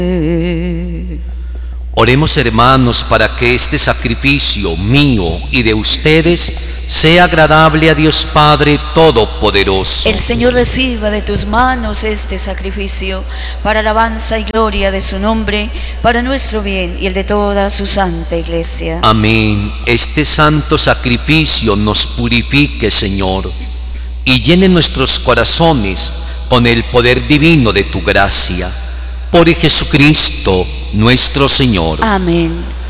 Oremos, hermanos, para que este sacrificio mío y de ustedes sea agradable a Dios Padre Todopoderoso. El Señor reciba de tus manos este sacrificio para alabanza y gloria de su nombre, para nuestro bien y el de toda su santa Iglesia. Amén. Este santo sacrificio nos purifique, Señor, y llene nuestros corazones con el poder divino de tu gracia. Por Jesucristo nuestro Señor. Amén.